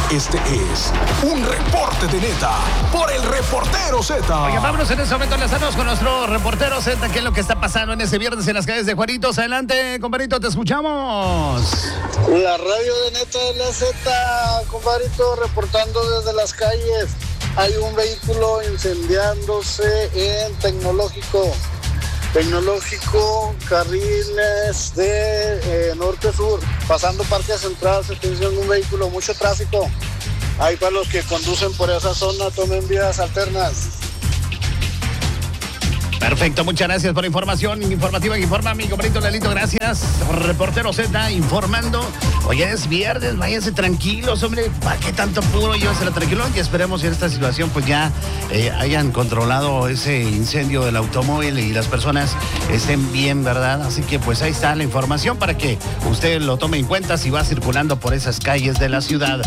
Este es un reporte de Neta por el Reportero Z. Oye, vámonos en este momento, enlazarnos con nuestro Reportero Z. ¿Qué es lo que está pasando en ese viernes en las calles de Juaritos? Adelante, compadrito, te escuchamos. La radio de Neta de la Z, compadrito, reportando desde las calles. Hay un vehículo incendiándose en Tecnológico, carriles de norte-sur, pasando Parque Central, se atención un vehículo, mucho tráfico. Ahí para los que conducen por esa zona, tomen vías alternas. Perfecto, muchas gracias por la información informativa que informa mi compadrito Lalito, gracias. Reportero Z informando. Oye, es viernes, váyanse tranquilos, hombre, ¿para qué tanto puro? Llévensela tranquilo y esperemos que en esta situación pues ya hayan controlado ese incendio del automóvil y las personas estén bien, ¿verdad? Así que pues ahí está la información para que usted lo tome en cuenta si va circulando por esas calles de la ciudad.